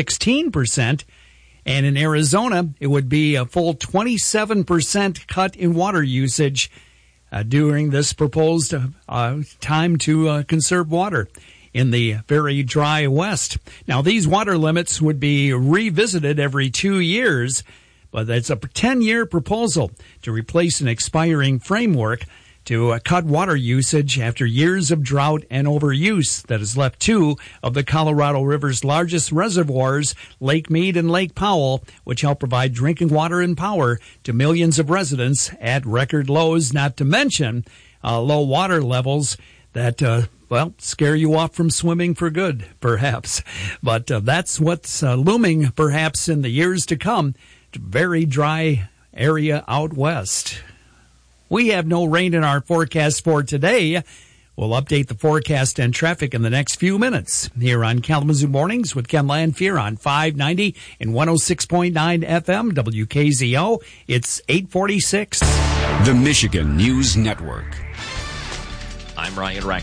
16%. And in Arizona, it would be a full 27% cut in water usage during this proposed time to conserve water in the very dry West. Now, these water limits would be revisited every 2 years, but it's a 10-year proposal to replace an expiring framework to cut water usage after years of drought and overuse that has left 2 of the Colorado River's largest reservoirs, Lake Mead and Lake Powell, which help provide drinking water and power to millions of residents at record lows, not to mention low water levels that scare you off from swimming for good, perhaps. But that's what's looming, perhaps, in the years to come. Very dry area out west. We have no rain in our forecast for today. We'll update the forecast and traffic in the next few minutes here on Kalamazoo Mornings with Ken Lanfear on 590 and 106.9 FM WKZO. It's 8:46. The Michigan News Network. I'm Ryan Reichert.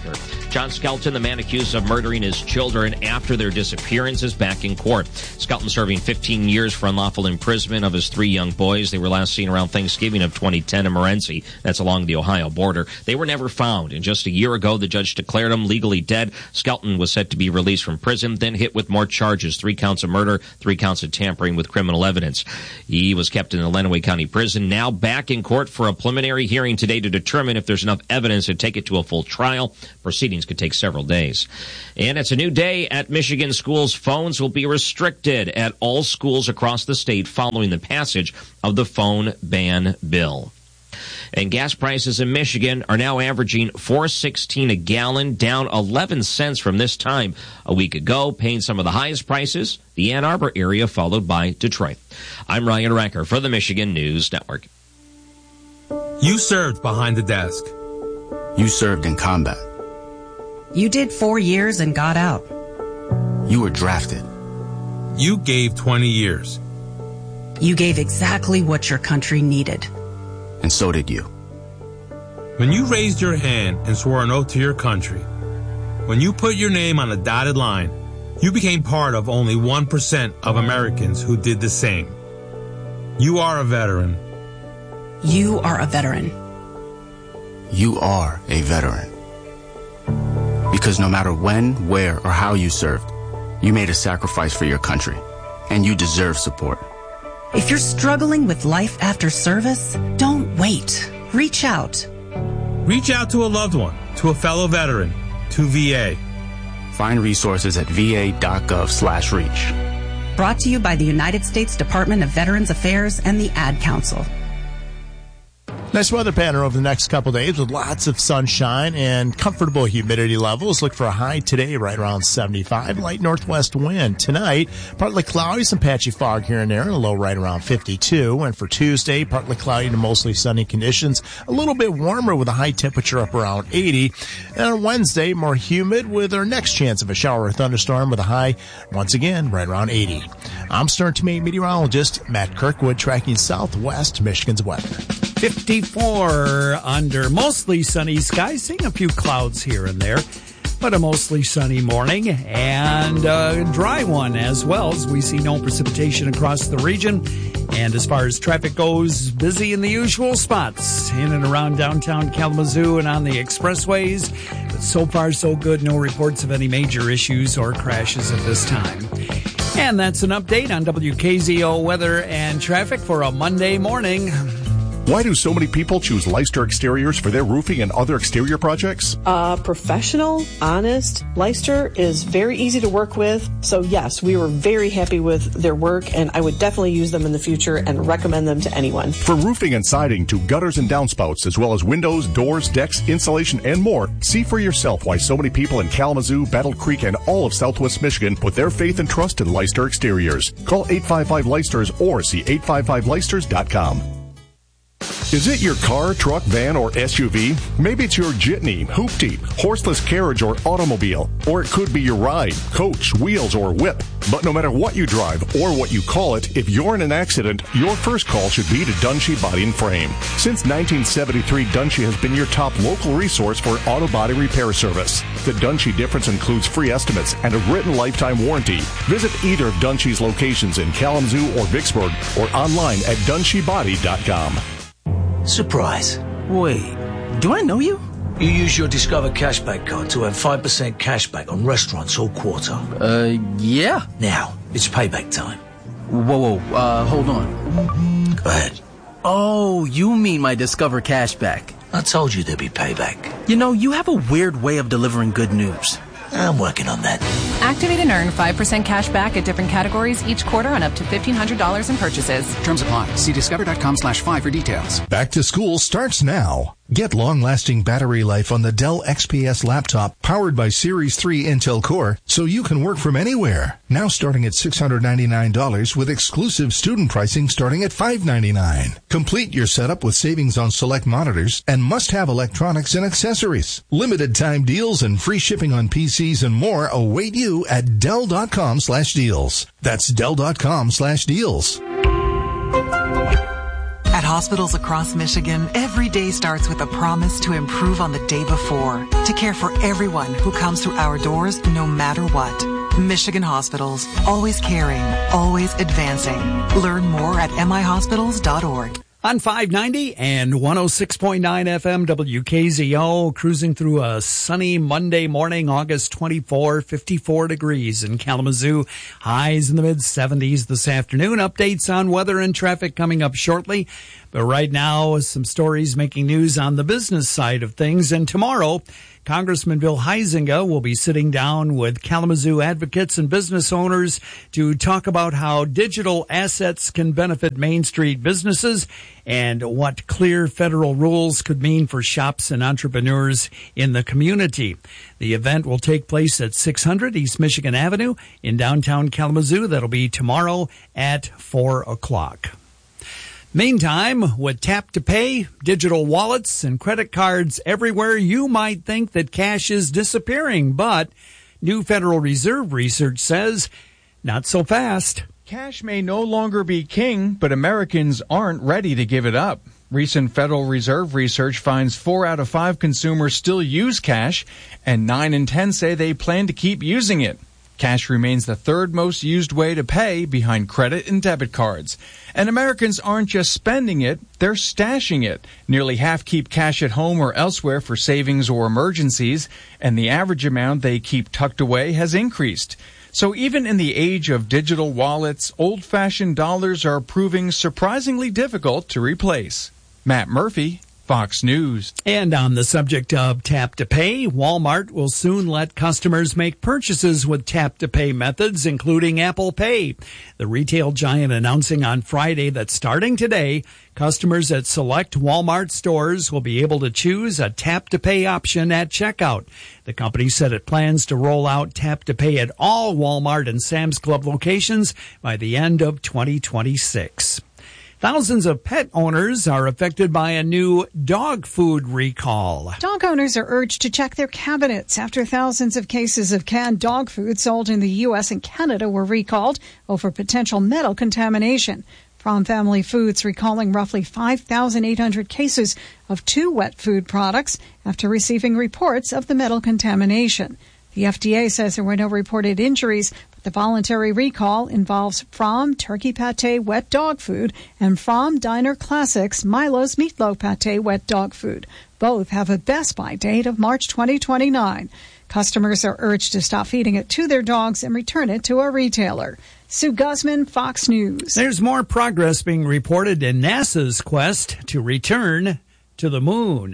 John Skelton, the man accused of murdering his children after their disappearance, is back in court. Skelton serving 15 years for unlawful imprisonment of his 3 young boys. They were last seen around Thanksgiving of 2010 in Morenci. That's along the Ohio border. They were never found, and just a year ago, the judge declared them legally dead. Skelton was set to be released from prison, then hit with more charges, 3 counts of murder, 3 counts of tampering with criminal evidence. He was kept in the Lenawee County Prison, now back in court for a preliminary hearing today to determine if there's enough evidence to take it to a full trial. Proceedings could take several days. And it's a new day at Michigan schools. Phones will be restricted at all schools across the state following the passage of the phone ban bill. And gas prices in Michigan are now averaging $4.16 a gallon, down 11 cents from this time a week ago, paying some of the highest prices, the Ann Arbor area, followed by Detroit. I'm Ryan Recker for the Michigan News Network. You served behind the desk. You served in combat. You did 4 years and got out. You were drafted. You gave 20 years. You gave exactly what your country needed. And so did you. When you raised your hand and swore an oath to your country, when you put your name on a dotted line, you became part of only 1% of Americans who did the same. You are a veteran. You are a veteran. You are a veteran. Because no matter when, where, or how you served, you made a sacrifice for your country, and you deserve support. If you're struggling with life after service, don't wait. Reach out. Reach out to a loved one, to a fellow veteran, to VA. Find resources at va.gov/reach. Brought to you by the United States Department of Veterans Affairs and the Ad Council. Nice weather pattern over the next couple days with lots of sunshine and comfortable humidity levels. Look for a high today right around 75. Light northwest wind. Tonight, partly cloudy, some patchy fog here and there, and a low right around 52. And for Tuesday, partly cloudy to mostly sunny conditions. A little bit warmer with a high temperature up around 80. And on Wednesday, more humid with our next chance of a shower or thunderstorm with a high, once again, right around 80. I'm Stern Teammate meteorologist Matt Kirkwood, tracking southwest Michigan's weather. 54 under mostly sunny skies, seeing a few clouds here and there, but a mostly sunny morning and a dry one as well, as we see no precipitation across the region. And as far as traffic goes, busy in the usual spots in and around downtown Kalamazoo and on the expressways. But so far, so good. No reports of any major issues or crashes at this time. And that's an update on WKZO weather and traffic for a Monday morning. Why do so many people choose Leicester Exteriors for their roofing and other exterior projects? Professional, honest. Leicester is very easy to work with. So yes, we were very happy with their work, and I would definitely use them in the future and recommend them to anyone. From roofing and siding to gutters and downspouts, as well as windows, doors, decks, insulation, and more, see for yourself why so many people in Kalamazoo, Battle Creek, and all of Southwest Michigan put their faith and trust in Leicester Exteriors. Call 855-LEICESTERS or see 855leicesters.com. Is it your car, truck, van, or SUV? Maybe it's your jitney, hoopty, horseless carriage, or automobile. Or it could be your ride, coach, wheels, or whip. But no matter what you drive or what you call it, if you're in an accident, your first call should be to Dunshee Body and Frame. Since 1973, Dunshee has been your top local resource for auto body repair service. The Dunshee difference includes free estimates and a written lifetime warranty. Visit either of Dunshee's locations in Kalamazoo or Vicksburg or online at DunsheeBody.com. Surprise. Wait, do I know you? You use your Discover Cashback card to have 5% cashback on restaurants all quarter. Yeah. Now, it's payback time. Whoa, hold on. Go ahead. Oh, you mean my Discover Cashback. I told you there'd be payback. You know, you have a weird way of delivering good news. I'm working on that. Activate and earn 5% cash back at different categories each quarter on up to $1,500 in purchases. Terms apply. See discover.com/5 for details. Back to school starts now. Get long-lasting battery life on the Dell XPS laptop powered by Series 3 Intel Core so you can work from anywhere. Now starting at $699 with exclusive student pricing starting at $599. Complete your setup with savings on select monitors and must-have electronics and accessories. Limited time deals and free shipping on PCs and more await you at Dell.com/deals. That's Dell.com/deals. At hospitals across Michigan, every day starts with a promise to improve on the day before, to care for everyone who comes through our doors no matter what. Michigan Hospitals, always caring, always advancing. Learn more at mihospitals.org. On 590 and 106.9 FM WKZO, cruising through a sunny Monday morning, August 24, 54 degrees in Kalamazoo. Highs in the mid-70s this afternoon. Updates on weather and traffic coming up shortly. But right now, some stories making news on the business side of things. And tomorrow, Congressman Bill Huizenga will be sitting down with Kalamazoo advocates and business owners to talk about how digital assets can benefit Main Street businesses and what clear federal rules could mean for shops and entrepreneurs in the community. The event will take place at 600 East Michigan Avenue in downtown Kalamazoo. That'll be tomorrow at 4 o'clock. Meantime, with Tap to Pay, digital wallets, and credit cards everywhere, you might think that cash is disappearing, but new Federal Reserve research says not so fast. Cash may no longer be king, but Americans aren't ready to give it up. Recent Federal Reserve research finds 4 out of 5 consumers still use cash, and 9 in 10 say they plan to keep using it. Cash remains the third most used way to pay behind credit and debit cards. And Americans aren't just spending it, they're stashing it. Nearly half keep cash at home or elsewhere for savings or emergencies, and the average amount they keep tucked away has increased. So even in the age of digital wallets, old-fashioned dollars are proving surprisingly difficult to replace. Matt Murphy, Fox News. And on the subject of Tap to Pay, Walmart will soon let customers make purchases with Tap to Pay methods, including Apple Pay. The retail giant announcing on Friday that starting today, customers at select Walmart stores will be able to choose a Tap to Pay option at checkout. The company said it plans to roll out Tap to Pay at all Walmart and Sam's Club locations by the end of 2026. Thousands of pet owners are affected by a new dog food recall. Dog owners are urged to check their cabinets after thousands of cases of canned dog food sold in the U.S. and Canada were recalled over potential metal contamination. Fromm Family Foods recalling roughly 5,800 cases of 2 wet food products after receiving reports of the metal contamination. The FDA says there were no reported injuries. The voluntary recall involves Fromm Turkey Pate Wet Dog Food and Fromm Diner Classics Milo's Meatloaf Pate Wet Dog Food. Both have a Best Buy date of March 2029. Customers are urged to stop feeding it to their dogs and return it to a retailer. Sue Guzman, Fox News. There's more progress being reported in NASA's quest to return to the moon.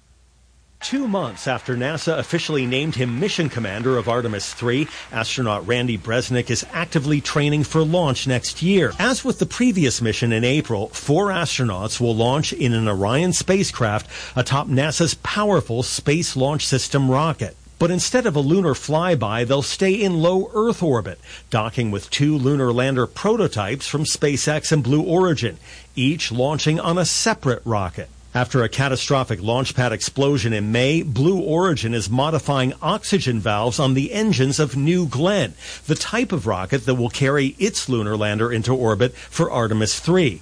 2 months after NASA officially named him mission commander of Artemis 3, astronaut Randy Bresnik is actively training for launch next year. As with the previous mission in April, 4 astronauts will launch in an Orion spacecraft atop NASA's powerful Space Launch System rocket. But instead of a lunar flyby, they'll stay in low Earth orbit, docking with 2 lunar lander prototypes from SpaceX and Blue Origin, each launching on a separate rocket. After a catastrophic launch pad explosion in May, Blue Origin is modifying oxygen valves on the engines of New Glenn, the type of rocket that will carry its lunar lander into orbit for Artemis 3.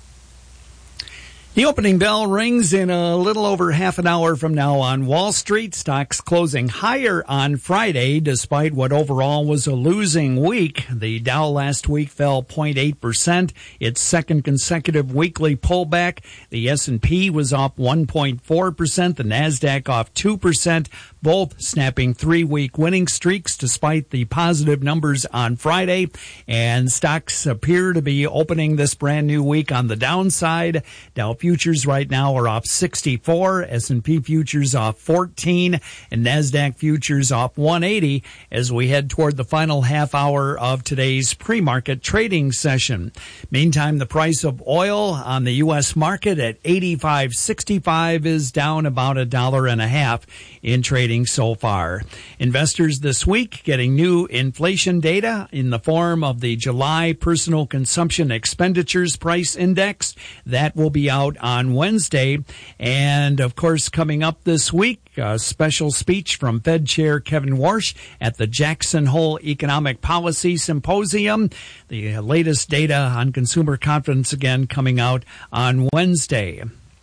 The opening bell rings in a little over half an hour from now on Wall Street. Stocks closing higher on Friday despite what overall was a losing week. The Dow last week fell 0.8%, its second consecutive weekly pullback. The S&P was up 1.4%, the Nasdaq off 2%, both snapping 3-week winning streaks despite the positive numbers on Friday. And stocks appear to be opening this brand new week on the downside. Dow futures right now are off 64, S&P futures off 14, and NASDAQ futures off 180 as we head toward the final half hour of today's pre-market trading session. Meantime, the price of oil on the U.S. market at $85.65 is down about $1.50 in trading so far. Investors this week getting new inflation data in the form of the July Personal Consumption Expenditures Price Index. That will be out out on Wednesday. And, of course, coming up this week, a special speech from Fed Chair Kevin Warsh at the Jackson Hole Economic Policy Symposium. The latest data on consumer confidence again coming out on Wednesday.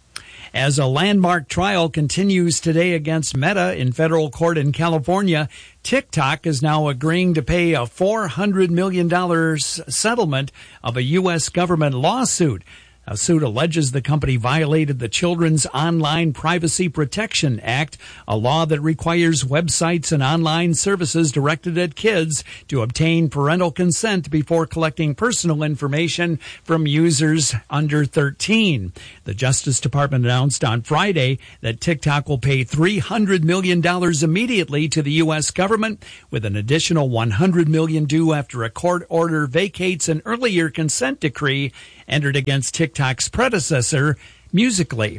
As a landmark trial continues today against Meta in federal court in California, TikTok is now agreeing to pay a $400 million settlement of a U.S. government lawsuit. A suit alleges the company violated the Children's Online Privacy Protection Act, a law that requires websites and online services directed at kids to obtain parental consent before collecting personal information from users under 13. The Justice Department announced on Friday that TikTok will pay $300 million immediately to the U.S. government, with an additional $100 million due after a court order vacates an earlier consent decree entered against TikTok's predecessor, Musical.ly.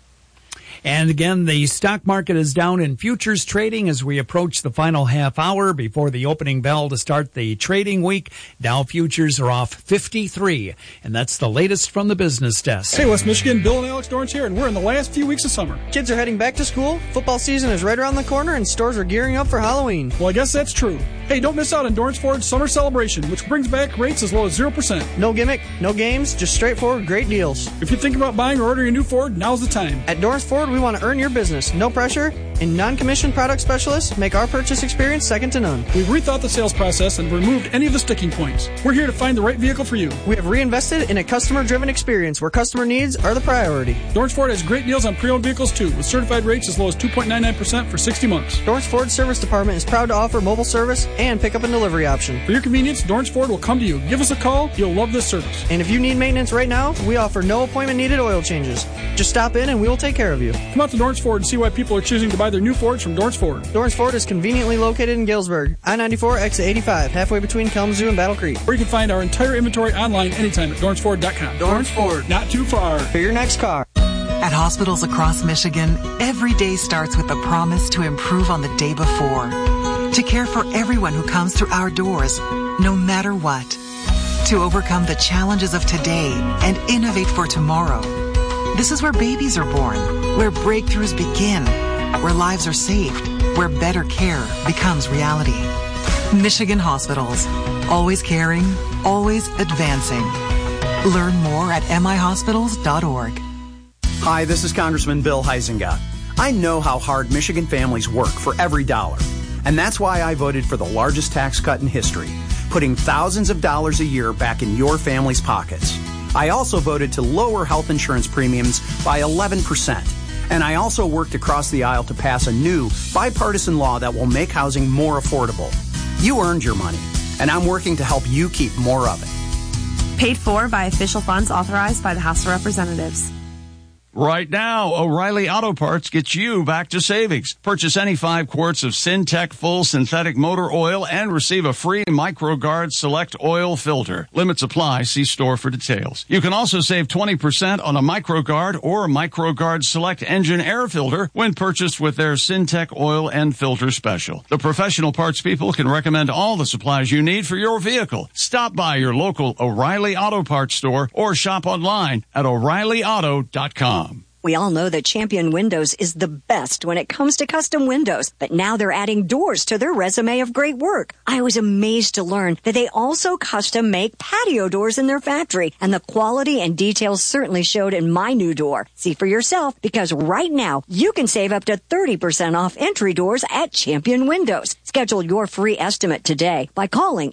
And again, the stock market is down in futures trading as we approach the final half hour before the opening bell to start the trading week. Dow futures are off 53, and that's the latest from the business desk. Hey, West Michigan, Bill and Alex Dorrance here, and we're in the last few weeks of summer. Kids are heading back to school, football season is right around the corner, and stores are gearing up for Halloween. Well, I guess that's true. Hey, don't miss out on Dorrance Ford's summer celebration, which brings back rates as low as 0%. No gimmick, no games, just straightforward great deals. If you're thinking about buying or ordering a new Ford, now's the time. At Dorrance Ford, we want to earn your business. No pressure, and non-commissioned product specialists make our purchase experience second to none. We've rethought the sales process and removed any of the sticking points. We're here to find the right vehicle for you. We have reinvested in a customer-driven experience where customer needs are the priority. Dorrance Ford has great deals on pre-owned vehicles too, with certified rates as low as 2.99% for 60 months. Dorrance Ford Service Department is proud to offer mobile service and pickup and delivery option. For your convenience, Dorrance Ford will come to you. Give us a call. You'll love this service. And if you need maintenance right now, we offer no appointment needed oil changes. Just stop in and we will take care of you. Come out to Dorrance Ford and see why people are choosing to buy their new Fords from Dorrance Ford. Dorrance Ford is conveniently located in Galesburg, I-94, exit 85, halfway between Kalamazoo and Battle Creek. Or you can find our entire inventory online anytime at DorranceFord.com. Dorrance Ford. Not too far. For your next car. At hospitals across Michigan, every day starts with a promise to improve on the day before. To care for everyone who comes through our doors, no matter what. To overcome the challenges of today and innovate for tomorrow. This is where babies are born, where breakthroughs begin, where lives are saved, where better care becomes reality. Michigan Hospitals. Always caring, always advancing. Learn more at mihospitals.org. Hi, this is Congressman Bill Huizenga. I know how hard Michigan families work for every dollar. And that's why I voted for the largest tax cut in history, putting thousands of dollars a year back in your family's pockets. I also voted to lower health insurance premiums by 11%. And I also worked across the aisle to pass a new bipartisan law that will make housing more affordable. You earned your money, and I'm working to help you keep more of it. Paid for by official funds authorized by the House of Representatives. Right now, O'Reilly Auto Parts gets you back to savings. Purchase any 5 quarts of Syntec full synthetic motor oil and receive a free MicroGuard Select oil filter. Limits apply. See store for details. You can also save 20% on a MicroGuard or MicroGuard Select engine air filter when purchased with their Syntec oil and filter special. The professional parts people can recommend all the supplies you need for your vehicle. Stop by your local O'Reilly Auto Parts store or shop online at O'ReillyAuto.com. We all know that Champion Windows is the best when it comes to custom windows, but now they're adding doors to their resume of great work. I was amazed to learn that they also custom make patio doors in their factory, and the quality and details certainly showed in my new door. See for yourself, because right now you can save up to 30% off entry doors at Champion Windows. Schedule your free estimate today by calling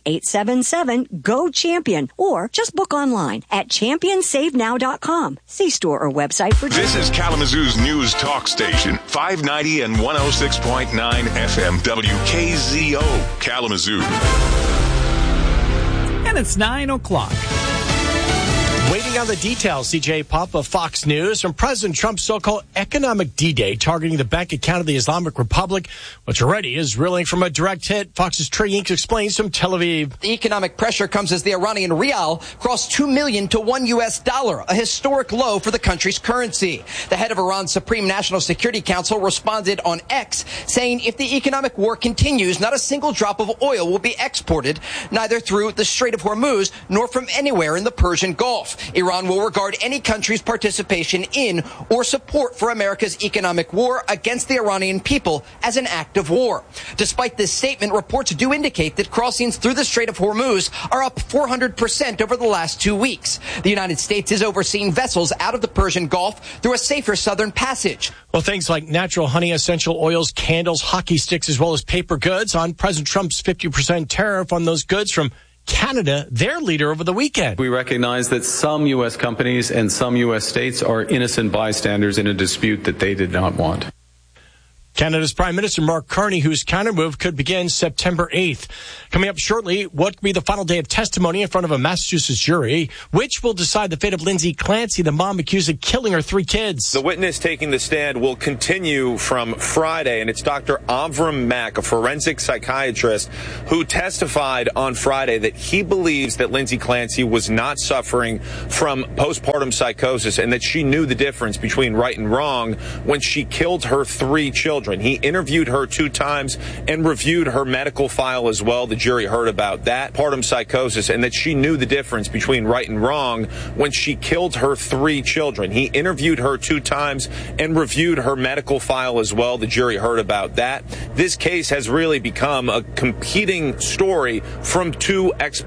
877-GO-CHAMPION or just book online at championsavenow.com. See store or website for This is Kalamazoo's news talk station, 590 and 106.9 FM WKZO, Kalamazoo. And it's 9 o'clock. Waiting on the details, CJ Puff of Fox News, from President Trump's so-called economic D-Day targeting the bank account of the Islamic Republic, which already is reeling from a direct hit. Fox's Trey Inks explains from Tel Aviv. The economic pressure comes as the Iranian rial crossed $2 million to $1, a historic low for the country's currency. The head of Iran's Supreme National Security Council responded on X, saying if the economic war continues, not a single drop of oil will be exported, neither through the Strait of Hormuz nor from anywhere in the Persian Gulf. Iran Iran will regard any country's participation in or support for America's economic war against the Iranian people as an act of war. Despite this statement, reports do indicate that crossings through the Strait of Hormuz are up 400% over the last 2 weeks. The United States is overseeing vessels out of the Persian Gulf through a safer southern passage. Well, things like natural honey, essential oils, candles, hockey sticks, as well as paper goods on President Trump's 50% tariff on those goods from Canada, their leader, over the weekend. We recognize that some U.S. companies and some U.S. states are innocent bystanders in a dispute that they did not want. Canada's Prime Minister Mark Carney, whose countermove could begin September 8th. Coming up shortly, what will be the final day of testimony in front of a Massachusetts jury, which will decide the fate of Lindsay Clancy, the mom accused of killing her 3 kids. The witness taking the stand will continue from Friday, and it's Dr. Avram Mack, a forensic psychiatrist, who testified on Friday that he believes that Lindsay Clancy was not suffering from postpartum psychosis and that she knew the difference between right and wrong when she killed her 3 children. He interviewed her 2 times and reviewed her medical file as well. The jury heard about that, postpartum psychosis, and that she knew the difference between right and wrong when she killed her 3 children. He interviewed her 2 times and reviewed her medical file as well. The jury heard about that. This case has really become a competing story from 2